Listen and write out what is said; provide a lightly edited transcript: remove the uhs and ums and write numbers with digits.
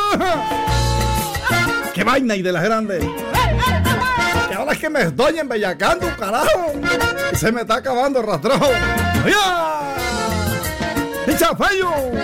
¡Qué vaina y de las grandes! Que ahora es que me estoy embellacando, carajo. Se me está acabando el rastreo. ¡Ya! ¡Picha fallo!